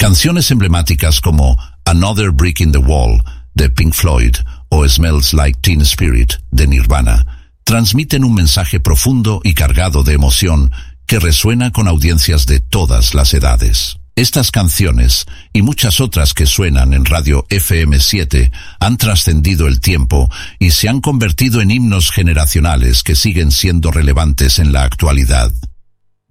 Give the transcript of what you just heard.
Canciones emblemáticas como Another Brick in the Wall de Pink Floyd o Smells Like Teen Spirit de Nirvana transmiten un mensaje profundo y cargado de emoción que resuena con audiencias de todas las edades. Estas canciones y muchas otras que suenan en Radio FM7 han trascendido el tiempo y se han convertido en himnos generacionales que siguen siendo relevantes en la actualidad.